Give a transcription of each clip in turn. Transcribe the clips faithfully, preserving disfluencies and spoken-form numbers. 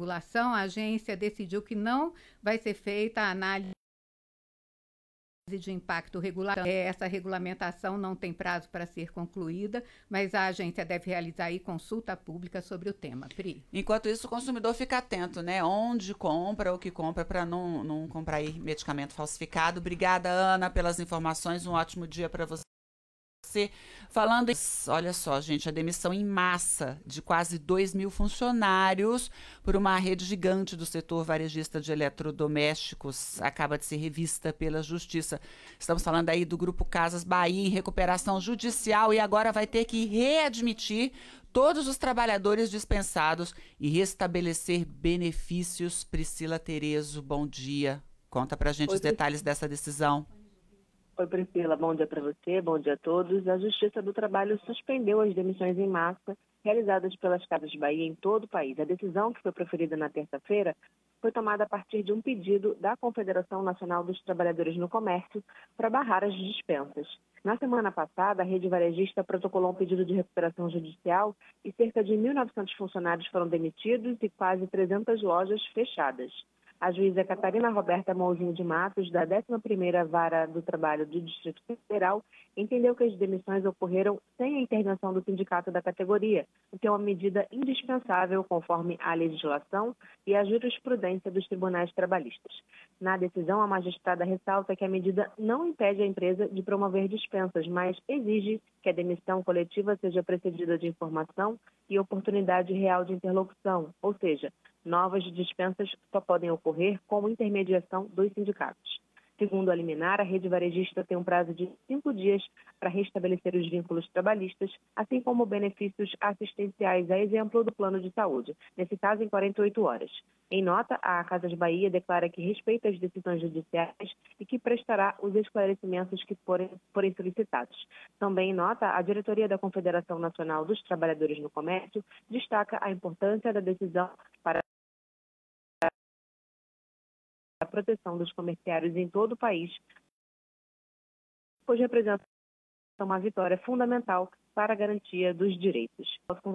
regulação, a agência decidiu que não vai ser feita a análise de impacto regulatório. Essa regulamentação não tem prazo para ser concluída, mas a agência deve realizar aí consulta pública sobre o tema. Pri. Enquanto isso, o consumidor fica atento, né? Onde compra, o que compra, para não, não comprar aí medicamento falsificado. Obrigada, Ana, pelas informações. Um ótimo dia para você. Falando em... Olha só, gente, a demissão em massa de quase dois mil funcionários por uma rede gigante do setor varejista de eletrodomésticos acaba de ser revista pela Justiça. Estamos falando aí do Grupo Casas Bahia em recuperação judicial e agora vai ter que readmitir todos os trabalhadores dispensados e restabelecer benefícios. Priscila Terezo, bom dia. Conta pra gente Oi, os detalhes dessa decisão. Oi, Priscila, bom dia para você, bom dia a todos. A Justiça do Trabalho suspendeu as demissões em massa realizadas pelas Casas Bahia em todo o país. A decisão, que foi proferida na terça-feira, foi tomada a partir de um pedido da Confederação Nacional dos Trabalhadores no Comércio para barrar as dispensas. Na semana passada, a rede varejista protocolou um pedido de recuperação judicial e cerca de mil e novecentos funcionários foram demitidos e quase trezentas lojas fechadas. A juíza Catarina Roberta Mouzinho de Matos, da décima primeira Vara do Trabalho do Distrito Federal, entendeu que as demissões ocorreram sem a intervenção do sindicato da categoria, o que é uma medida indispensável conforme a legislação e a jurisprudência dos tribunais trabalhistas. Na decisão, a magistrada ressalta que a medida não impede a empresa de promover dispensas, mas exige que a demissão coletiva seja precedida de informação e oportunidade real de interlocução, ou seja, novas dispensas só podem ocorrer com intermediação dos sindicatos. Segundo a liminar, a rede varejista tem um prazo de cinco dias para restabelecer os vínculos trabalhistas, assim como benefícios assistenciais, a exemplo do plano de saúde, nesse caso em quarenta e oito horas. Em nota, a Casas Bahia declara que respeita as decisões judiciais e que prestará os esclarecimentos que forem, forem solicitados. Também em nota, a diretoria da Confederação Nacional dos Trabalhadores no Comércio destaca a importância da decisão para a proteção dos comerciários em todo o país, pois representa uma vitória fundamental para a garantia dos direitos.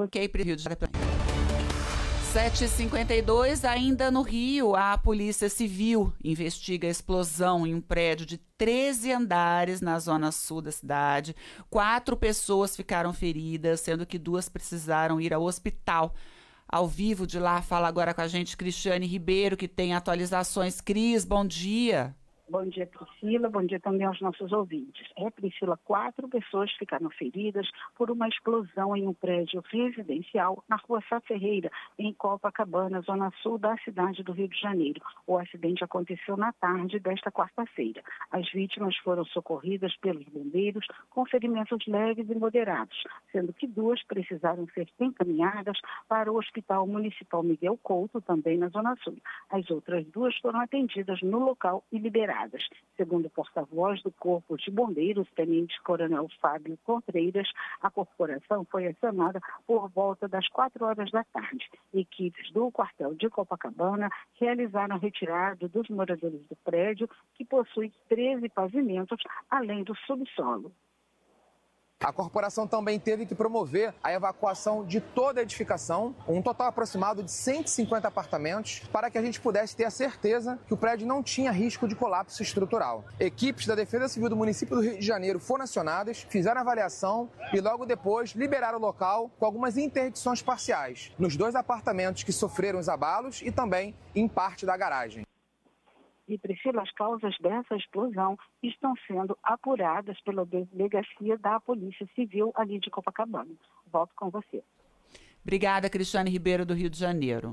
sete e cinquenta e dois, ainda no Rio, a Polícia Civil investiga a explosão em um prédio de treze andares na zona sul da cidade. Quatro pessoas ficaram feridas, sendo que duas precisaram ir ao hospital. Ao vivo de lá, fala agora com a gente Cristiane Ribeiro, que tem atualizações. Cris, bom dia. Bom dia, Priscila. Bom dia também aos nossos ouvintes. É, Priscila, quatro pessoas ficaram feridas por uma explosão em um prédio residencial na rua Sá Ferreira, em Copacabana, zona sul da cidade do Rio de Janeiro. O acidente aconteceu na tarde desta quarta-feira. As vítimas foram socorridas pelos bombeiros com ferimentos leves e moderados, sendo que duas precisaram ser encaminhadas para o Hospital Municipal Miguel Couto, também na zona sul. As outras duas foram atendidas no local e liberadas. Segundo o porta-voz do Corpo de Bombeiros, Tenente Coronel Fábio Contreiras, a corporação foi acionada por volta das quatro horas da tarde. Equipes do quartel de Copacabana realizaram a retirada dos moradores do prédio, que possui treze pavimentos, além do subsolo. A corporação também teve que promover a evacuação de toda a edificação, um total aproximado de cento e cinquenta apartamentos, para que a gente pudesse ter a certeza que o prédio não tinha risco de colapso estrutural. Equipes da Defesa Civil do município do Rio de Janeiro foram acionadas, fizeram a avaliação e logo depois liberaram o local com algumas interdições parciais nos dois apartamentos que sofreram os abalos e também em parte da garagem. E, Priscila, as causas dessa explosão estão sendo apuradas pela delegacia da Polícia Civil ali de Copacabana. Volto com você. Obrigada, Cristiane Ribeiro, do Rio de Janeiro.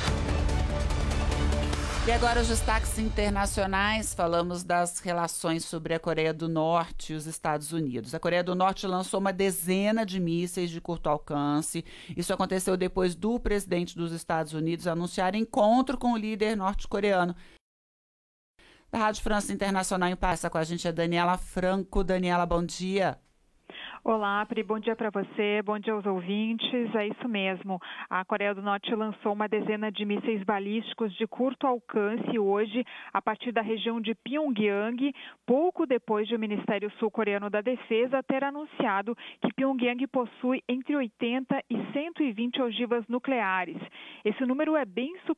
E agora os destaques internacionais, falamos das relações sobre a Coreia do Norte e os Estados Unidos. A Coreia do Norte lançou uma dezena de mísseis de curto alcance. Isso aconteceu depois do presidente dos Estados Unidos anunciar encontro com o líder norte-coreano. Da Rádio França Internacional em Passa com a gente é Daniela Franco. Daniela, bom dia. Olá, Pri, bom dia para você, bom dia aos ouvintes. É isso mesmo, a Coreia do Norte lançou uma dezena de mísseis balísticos de curto alcance hoje, a partir da região de Pyongyang, pouco depois de o Ministério Sul-Coreano da Defesa ter anunciado que Pyongyang possui entre oitenta e cento e vinte ogivas nucleares. Esse número é bem superior